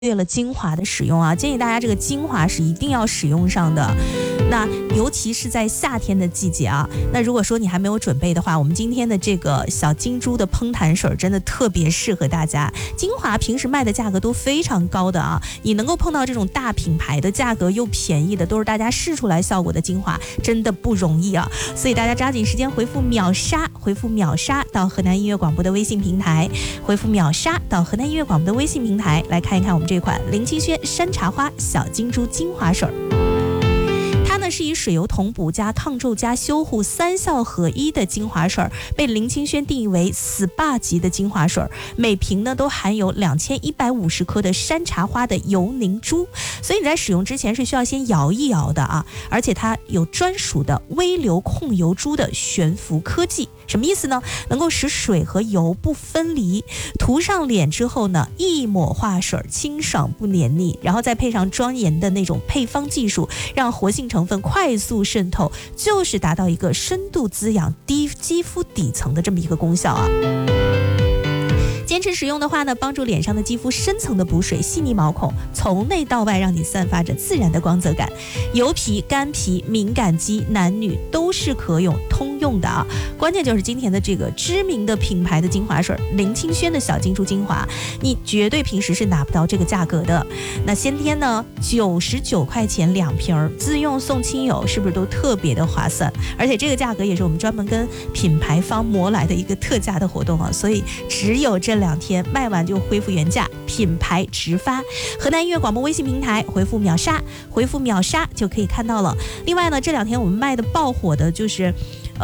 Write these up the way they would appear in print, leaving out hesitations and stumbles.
略了精华的使用啊，建议大家这个精华是一定要使用上的。那尤其是在夏天的季节啊，那如果说你还没有准备的话，我们今天的这个小金珠的烹弹水真的特别适合大家。精华平时卖的价格都非常高的啊，你能够碰到这种大品牌的价格又便宜的，都是大家试出来效果的精华，真的不容易啊。所以大家抓紧时间回复秒杀，回复秒杀到河南音乐广播的微信平台，回复秒杀到河南音乐广播的微信平台来看一看我们这款林清轩山茶花小金珠精华水。它呢是以水油同补加抗皱加修护三效合一的精华水，被林清轩定义为 SPA 级的精华水，每瓶呢都含有2150克的山茶花的油凝珠，所以你在使用之前是需要先摇一摇的啊，而且它有专属的微流控油珠的悬浮科技。什么意思呢？能够使水和油不分离，涂上脸之后呢，一抹化水，清爽不黏腻，然后再配上庄严的那种配方技术，让活性成分快速渗透，就是达到一个深度滋养肌肤底层的这么一个功效啊。坚持使用的话呢，帮助脸上的肌肤深层的补水，细腻毛孔，从内到外让你散发着自然的光泽感。油皮、干皮、敏感肌，男女都是可用通用的啊。关键就是今天的这个知名的品牌的精华水林清轩的小金珠精华，你绝对平时是拿不到这个价格的。那先天呢99块钱2瓶，自用送亲友，是不是都特别的划算？而且这个价格也是我们专门跟品牌方磨来的一个特价的活动啊，所以只有这2天卖完就恢复原价，品牌直发。河南音乐广播微信平台回复秒杀，回复秒杀就可以看到了。另外呢，这2天我们卖的爆火的就是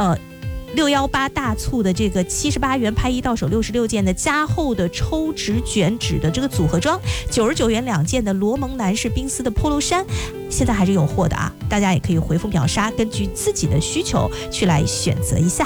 618大促的这个78元拍1到手66件的加厚的抽纸卷纸的这个组合装，99元2件的罗蒙男士冰丝的 polo 衫，现在还是有货的啊，大家也可以回复秒杀，根据自己的需求去来选择一下。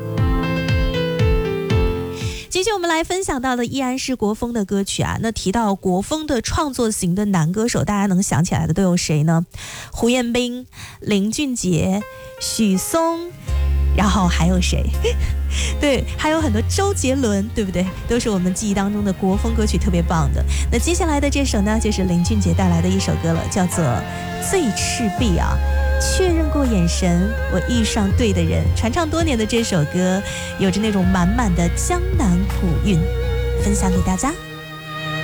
继续我们来分享到的依然是国风的歌曲啊。那提到国风的创作型的男歌手，大家能想起来的都有谁呢？胡彦斌、林俊杰、许嵩，然后还有谁？对，还有很多周杰伦，对不对？都是我们记忆当中的国风歌曲，特别棒的。那接下来的这首呢，就是林俊杰带来的一首歌了，叫做《最赤壁》啊。确认过眼神，我遇上对的人。传唱多年的这首歌，有着那种满满的江南古韵，分享给大家。